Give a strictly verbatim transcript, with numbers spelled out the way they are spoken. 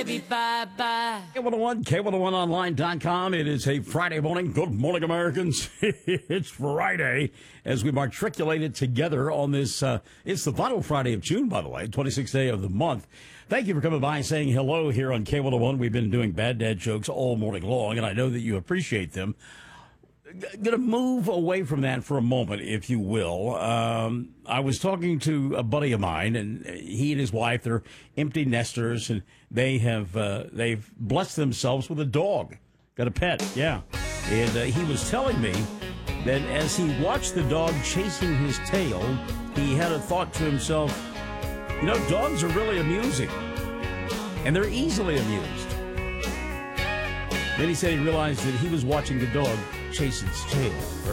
baby, bye-bye. K one oh one, K one oh one online dot com. It is a Friday morning. Good morning, Americans. It's Friday as we matriculated together on this. Uh, it's the final Friday of June, by the way, twenty-sixth day of the month. Thank you for coming by and saying hello here on K one oh one. We've been doing bad dad jokes all morning long, and I know that you appreciate them. Going to move away from that for a moment, if you will. Um, I was talking to a buddy of mine, and he and his wife, they're empty nesters, and they have uh, they've blessed themselves with a dog. Got a pet, yeah. And uh, he was telling me that as he watched the dog chasing his tail, he had a thought to himself, you know, dogs are really amusing, and they're easily amused. Then he said he realized that he was watching the dog chase its tail.